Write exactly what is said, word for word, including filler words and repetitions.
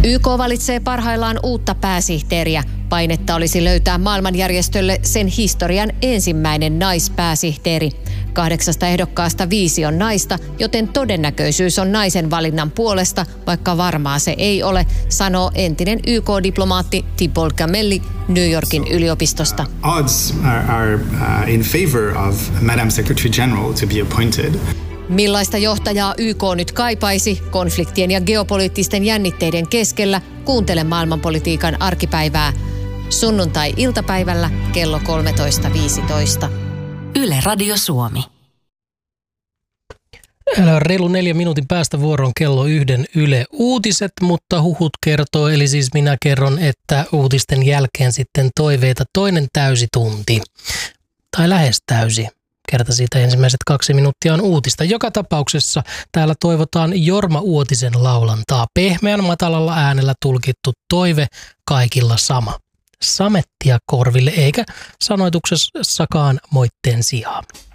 Y K valitsee parhaillaan uutta pääsihteeriä. Painetta olisi löytää maailmanjärjestölle sen historian ensimmäinen naispääsihteeri. Kahdeksasta ehdokkaasta viisi on naista, joten todennäköisyys on naisen valinnan puolesta, vaikka varmaa se ei ole, sanoo entinen Y K-diplomaatti Tibor Gamelli New Yorkin yliopistosta. Odds are, are uh, in favor of Madam Secretary General to be appointed. Millaista johtajaa Y K nyt kaipaisi konfliktien ja geopoliittisten jännitteiden keskellä? Kuuntele maailmanpolitiikan arkipäivää sunnuntai-iltapäivällä kello kolmetoista viisitoista. Yle Radio Suomi. Reilu neljän minuutin päästä vuoron kello yhden Yle Uutiset, mutta huhut kertoo, eli siis minä kerron, että uutisten jälkeen sitten toiveita toinen täysi tunti. Tai lähes täysi. Kerta siitä ensimmäiset kaksi minuuttia on uutista. Joka tapauksessa täällä toivotaan Jorma Uotisen laulantaa. Pehmeän matalalla äänellä tulkittu toive, kaikilla sama. Samettia korville eikä sanoituksessakaan moitteen sijaa.